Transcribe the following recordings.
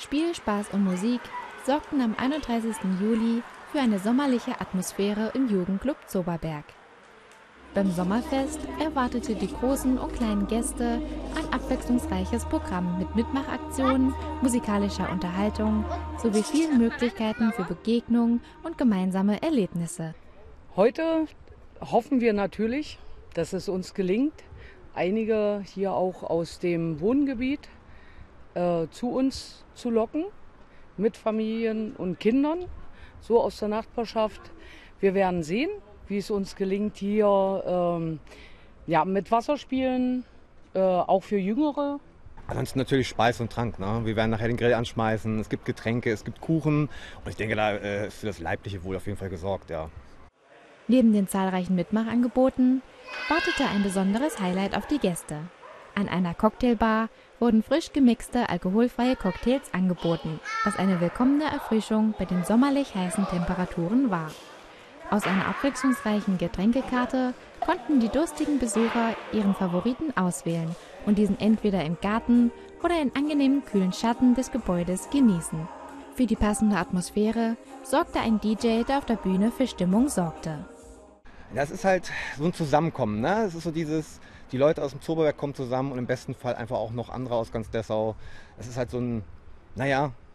Spiel, Spaß und Musik sorgten am 31. Juli für eine sommerliche Atmosphäre im Jugendclub Zoberberg. Beim Sommerfest erwartete die großen und kleinen Gäste ein abwechslungsreiches Programm mit Mitmachaktionen, musikalischer Unterhaltung sowie vielen Möglichkeiten für Begegnungen und gemeinsame Erlebnisse. Heute hoffen wir natürlich, dass es uns gelingt, einige hier auch aus dem Wohngebiet zu uns zu locken, mit Familien und Kindern, so aus der Nachbarschaft. Wir werden sehen, wie es uns gelingt, hier mit Wasserspielen, auch für Jüngere. Ansonsten natürlich Speis und Trank. Ne? Wir werden nachher den Grill anschmeißen, es gibt Getränke, es gibt Kuchen. Und ich denke, da ist für das leibliche Wohl auf jeden Fall gesorgt, ja. Neben den zahlreichen Mitmachangeboten wartete ein besonderes Highlight auf die Gäste. An einer Cocktailbar wurden frisch gemixte alkoholfreie Cocktails angeboten, was eine willkommene Erfrischung bei den sommerlich heißen Temperaturen war. Aus einer abwechslungsreichen Getränkekarte konnten die durstigen Besucher ihren Favoriten auswählen und diesen entweder im Garten oder in angenehmen kühlen Schatten des Gebäudes genießen. Für die passende Atmosphäre sorgte ein DJ, der auf der Bühne für Stimmung sorgte. Das ist halt so ein Zusammenkommen. Ne? Es ist so dieses, die Leute aus dem Zoberberg kommen zusammen und im besten Fall einfach auch noch andere aus ganz Dessau. Es ist halt so ein, so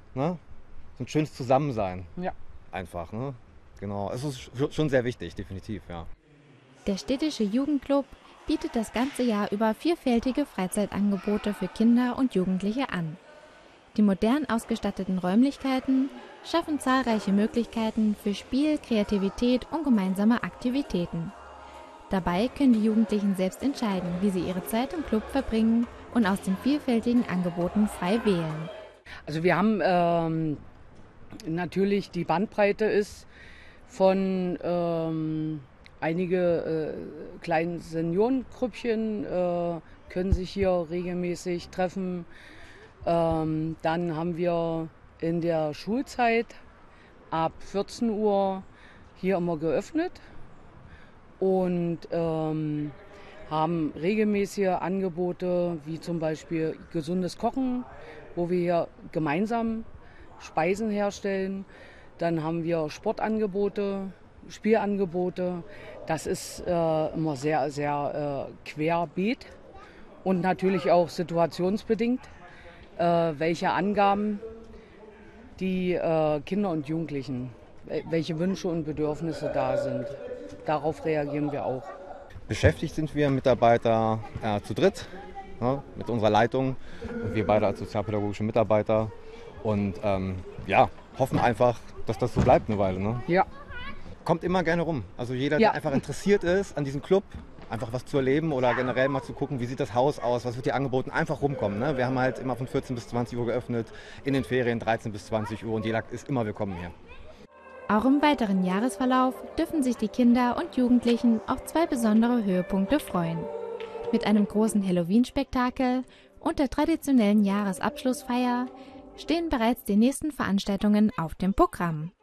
ein schönes Zusammensein. Ja. Einfach, ne? Genau. Es ist schon sehr wichtig, definitiv, ja. Der städtische Jugendclub bietet das ganze Jahr über vielfältige Freizeitangebote für Kinder und Jugendliche an. Die modern ausgestatteten Räumlichkeiten schaffen zahlreiche Möglichkeiten für Spiel, Kreativität und gemeinsame Aktivitäten. Dabei können die Jugendlichen selbst entscheiden, wie sie ihre Zeit im Club verbringen und aus den vielfältigen Angeboten frei wählen. Also wir haben natürlich, die Bandbreite ist von einige kleinen Seniorengrüppchen können sich hier regelmäßig treffen. Dann haben wir in der Schulzeit ab 14 Uhr hier immer geöffnet und haben regelmäßige Angebote wie zum Beispiel gesundes Kochen, wo wir hier gemeinsam Speisen herstellen. Dann haben wir Sportangebote, Spielangebote. Das ist immer sehr, sehr querbeet und natürlich auch situationsbedingt, welche Angaben die Kinder und Jugendlichen, welche Wünsche und Bedürfnisse da sind. Darauf reagieren wir auch. Beschäftigt sind wir Mitarbeiter zu dritt, ne, mit unserer Leitung. Und wir beide als sozialpädagogische Mitarbeiter. Und hoffen einfach, dass das so bleibt eine Weile. Ne? Ja. Kommt immer gerne rum. Also jeder, der einfach interessiert ist an diesem Club, einfach was zu erleben oder generell mal zu gucken, wie sieht das Haus aus, was wird hier angeboten, einfach rumkommen. Ne? Wir haben halt immer von 14 bis 20 Uhr geöffnet, in den Ferien 13 bis 20 Uhr und jeder ist immer willkommen hier. Auch im weiteren Jahresverlauf dürfen sich die Kinder und Jugendlichen auf 2 besondere Höhepunkte freuen. Mit einem großen Halloween-Spektakel und der traditionellen Jahresabschlussfeier stehen bereits die nächsten Veranstaltungen auf dem Programm.